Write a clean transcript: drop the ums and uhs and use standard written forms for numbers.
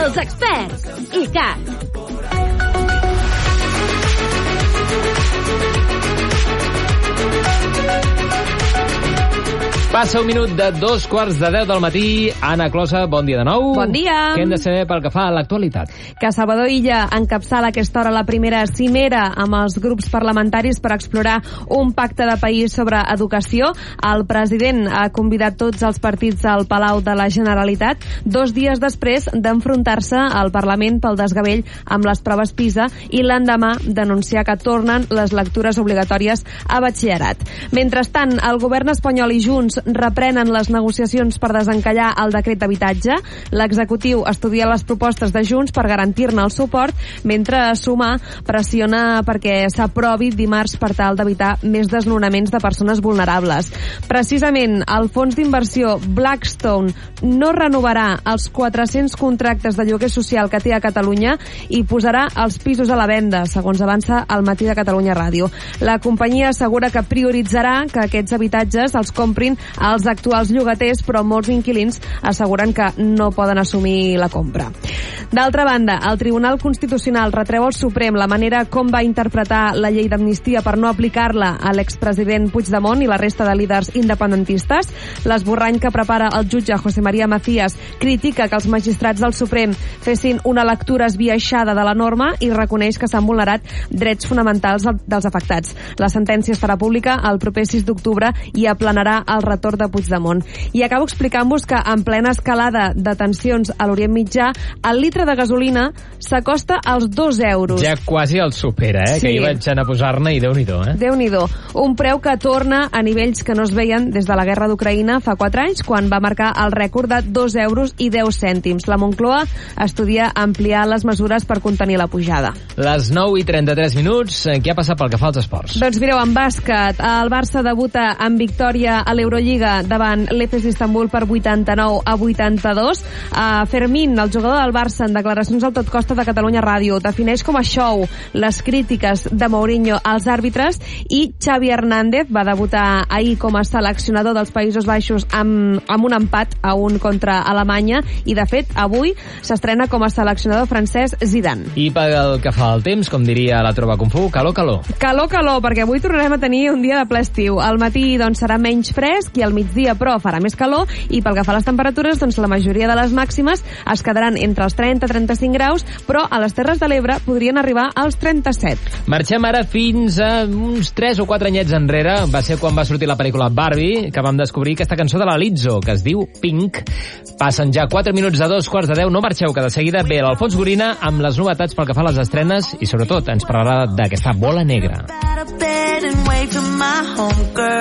Els experts. ICAT. Passa un minut de 2:45 del matí. Anna Closa, bon dia de nou. Bon dia. Què hem de saber pel que fa a l'actualitat? Que Salvador Illa encapçala a aquesta hora la primera cimera amb els grups parlamentaris per explorar un pacte de país sobre educació. El president ha convidat tots els partits al Palau de la Generalitat 2 dies després d'enfrontar-se al Parlament pel desgavell amb les proves PISA i l'endemà d'anunciar que tornen les lectures obligatòries a batxillerat. Mentrestant, el govern espanyol i Junts reprenen les negociacions per desencallar el decret d'habitatge. L'executiu estudia les propostes de Junts per garantir-ne el suport, mentre Sumar pressiona perquè s'aprovi dimarts per tal d'evitar més desnonaments de persones vulnerables. Precisament, el fons d'inversió Blackstone no renovarà els 400 contractes de lloguer social que té a Catalunya i posarà els pisos a la venda, segons avança al Matí de Catalunya Ràdio. La companyia assegura que prioritzarà que aquests habitatges els comprin als actuals llogaters, però molts inquilins asseguren que no poden assumir la compra. D'altra banda, el Tribunal Constitucional retreu al Suprem la manera com va interpretar la llei d'amnistia per no aplicar-la a l'expresident Puigdemont i la resta de líders independentistes. L'esborrany que prepara el jutge José María Macías critica que els magistrats del Suprem fessin una lectura esbiaixada de la norma i reconeix que s'han vulnerat drets fonamentals dels afectats. La sentència es farà pública el proper 6 d'octubre i aplanarà el retorn de Puigdemont. I acabo explicant-vos que en plena escalada de tensions a l'Orient Mitjà, el litre de gasolina s'acosta als 2 euros. Ja quasi el supera, Sí. Que ahir vaig anar a posar-ne i Déu-n'hi-do, Déu-n'hi-do. Un preu que torna a nivells que no es veien des de la guerra d'Ucraïna fa 4 anys, quan va marcar el rècord de 2 euros i 10 cèntims. La Moncloa estudia ampliar les mesures per contenir la pujada. Les 9:33 minuts. Què ha passat pel que fa als esports? Doncs mireu, en bàsquet, el Barça debuta en victòria a l'Eurolliga davant l'Efes d'Istanbul per 89-82. Fermín, el jugador del Barça, en declaracions al Tot Costa de Catalunya Ràdio, defineix com a show les crítiques de Mourinho als àrbitres, i Xavi Hernández va debutar ahir com a seleccionador dels Països Baixos amb un empat a 1 contra Alemanya, i de fet avui s'estrena com a seleccionador francès Zidane. I pel que fa al temps, com diria la Trova Kung Fu, calor, perquè avui tornarem a tenir un dia de ple estiu. Al matí doncs serà menys fresc i al migdia però farà més calor, i pel que fa a les temperatures, doncs la majoria de les màximes es quedaran entre els 30 i 35 graus, però a les Terres de l'Ebre podrien arribar als 37. Marxem ara fins a uns 3 o 4 anyets enrere. Va ser quan va sortir la pel·lícula Barbie que vam descobrir aquesta cançó de la Lizzo, que es diu Pink. Passen ja 4 minuts de 2:45. No marxeu, que de seguida ve l'Alfons Gorina amb les novetats pel que fa a les estrenes i sobretot ens parlarà d'aquesta bola negra.